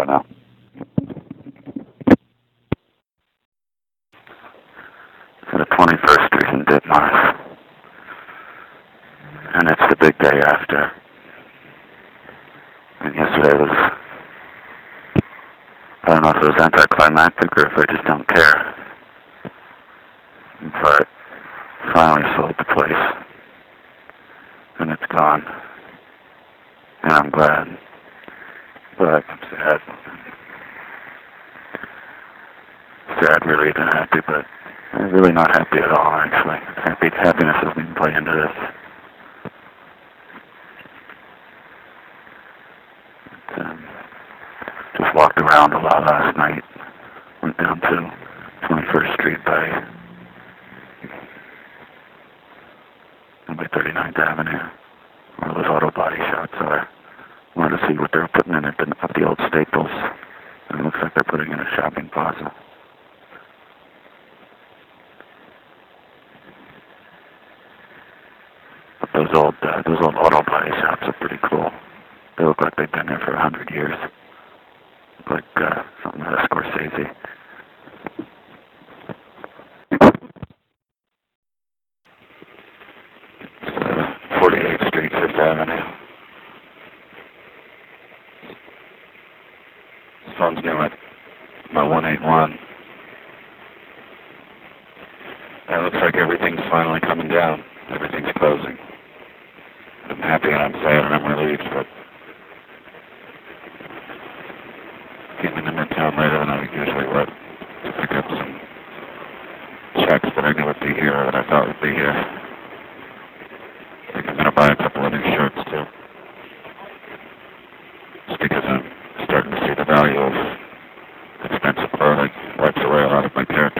now. To the 21st Street in Ditmars. And it's the big day after. And yesterday was, I don't know if it was anticlimactic or if I just don't care. But finally sold the place. And it's gone. And I'm glad. But I'm sad. Sad, relieved, and happy, but I'm really not happy at all, actually. Happiness doesn't even play into this. Just walked around a lot last night. Went down to 21st Street by 39th Avenue, where those auto body shops are. Wanted to see what they were putting in at the old Staples. And it looks like they're putting in a shopping plaza. But those old auto body shops are pretty cool. They look like they've been there for 100 years. Like something out of Scorsese. 48th Street, 5th Avenue. This phone's new at my 181. And it looks like everything's finally coming down. Everything's closing. I'm happy and I'm sad and I'm relieved, but came into Midtown later than I usually would to pick up some checks that I knew would be here or that I thought would be here. I think I'm going to buy a couple of new shirts too. Just because I'm starting to see the value of expensive clothing wipes away a lot of my care.